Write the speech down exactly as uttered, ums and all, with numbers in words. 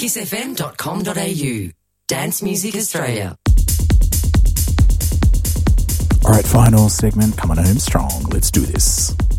kiss f m dot com dot a u. Dance Music Australia. All right, final segment, coming home strong. Let's do this.